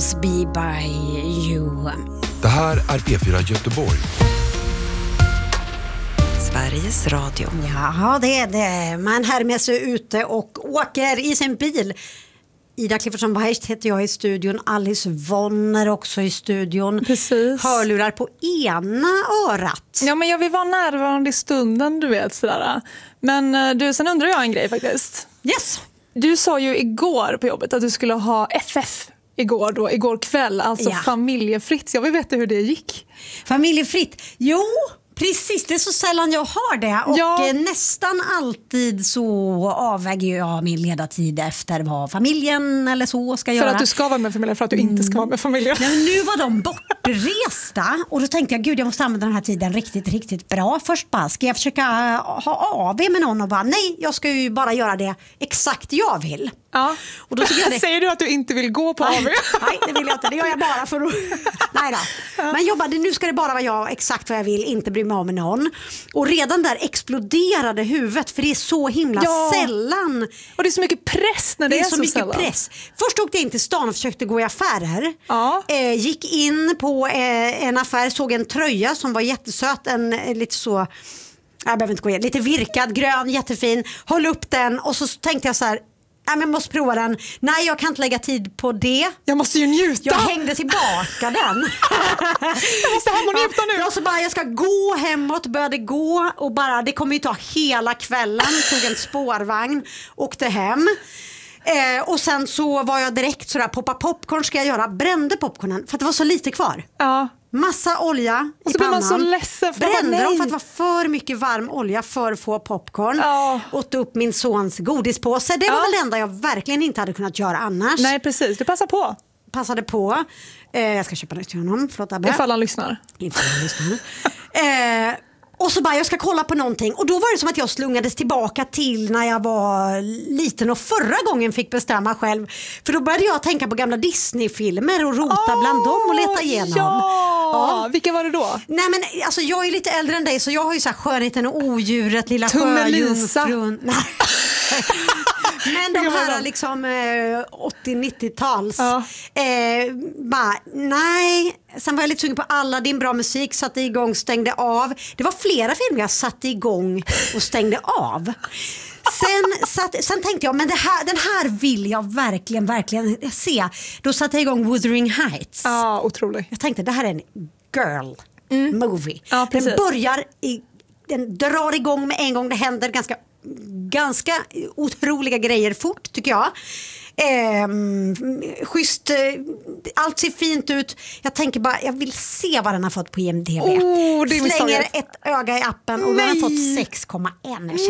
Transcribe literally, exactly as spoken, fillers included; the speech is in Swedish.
Girls Be By You. Det här är P fyra Göteborg. Sveriges Radio. Ja, det är det. Man här med sig ute och åker i sin bil. Ida Cliffordson Weist heter jag i studion. Alice Vonner också i studion. Precis. Hörlurar på ena örat. Ja, men jag vill vara närvarande i stunden, du vet sådär. Men du, sen undrar jag en grej faktiskt. Yes. Du sa ju igår på jobbet att du skulle ha F F igår då, igår kväll, alltså ja. Familjefritt. Jag vill veta hur det gick. Familjefritt? Jo, precis. Det är så sällan jag har det. Och ja. nästan alltid så avväger jag min ledartid efter vad familjen eller så ska för göra. För att du ska vara med familjen, för att du inte ska vara med familjen. Mm. Men nu var de bortresta och då tänkte jag, gud jag måste använda den här tiden riktigt, riktigt bra. Först bara, ska jag försöka ha A V med någon och bara, nej, jag ska ju bara göra det exakt jag vill. Ja. Och då jag det... Säger du att du inte vill gå på nej, A V? Nej, det vill jag inte. Det gör jag bara för att... nej då. Ja. Men jobbade, nu ska det bara vara jag, exakt vad jag vill, inte bry mig om med någon. Och redan där exploderade huvudet, för det är så himla ja. sällan. Och det är så mycket press när det, det är, är så, så mycket sällan. Press. Först åkte jag in till stan och försökte gå i affärer. Ja. Eh, gick in på eh, en affär, såg en tröja som var jättesöt, en eh, lite så... Jag behöver inte gå in. Lite virkad, grön, jättefin. Höll upp den och så tänkte jag så här, ja, men jag måste prova den. Nej, jag kan inte lägga tid på det. Jag måste ju njuta. Jag hängde tillbaka den. Jag måste hem och njuta nu. Jag så bara, jag ska gå hemåt, började gå och bara, det kommer ju ta hela kvällen. Tog en spårvagn, åkte hem. Eh, och sen så var jag direkt sådär, poppa popcorn ska jag göra. Brände popcornen för att det var så lite kvar. Ja. Massa olja och så i pannan. blir man så ledsen för brände dem för att det var för mycket varm olja för få popcorn. Ja. Åt upp min sons godispåse. Det var ja. väl det enda jag verkligen inte hade kunnat göra annars. Nej, precis. Du passar på. Passade på. Eh, jag ska köpa nytt till honom. Förlåt, Abbe. Ifall han lyssnar. Ifall han lyssnar. eh, och så bara, jag ska kolla på någonting. Och då var det som att jag slungades tillbaka till när jag var liten och förra gången fick bestämma själv. För då började jag tänka på gamla Disney-filmer och rota oh, bland dem och leta igenom. Ja! ja. Vilka var det då? Nej, men alltså jag är lite äldre än dig, så jag har ju så här Skönheten och odjuret, Lilla Tummelisa. Sjöjungfrun. Men de här liksom eh, åttio-nittio-tals ja. eh, bara, nej. Sen var jag lite sugen på Aladdin, bra musik, satte igång, stängde av. Det var flera filmer jag satte igång och stängde av. Sen, satt, sen tänkte jag, men det här, den här vill jag verkligen, verkligen se. Då satte jag igång Wuthering Heights. Ja, otroligt. Jag tänkte, det här är en girl mm. movie. Ja, den börjar i, den drar igång med en gång, det händer ganska ganska otroliga grejer fort, tycker jag. Eh, schysst, eh, allt ser fint ut. Jag tänker bara, jag vill se vad den har fått på I M D B. Oh, det är Slänger ett öga i appen och den har fått sex komma ett.